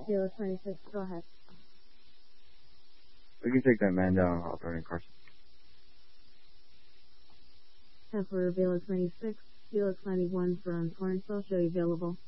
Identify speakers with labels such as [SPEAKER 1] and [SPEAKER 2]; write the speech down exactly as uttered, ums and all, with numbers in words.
[SPEAKER 1] Felix twenty-six, go ahead.
[SPEAKER 2] We can take that man down, Operator Carson.
[SPEAKER 1] ten for Felix twenty-six, Felix ninety-one from Torrenceville, show you available.